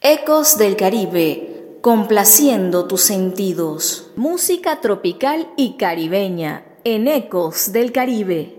Ecos del Caribe, complaciendo tus sentidos. Música tropical y caribeña en Ecos del Caribe.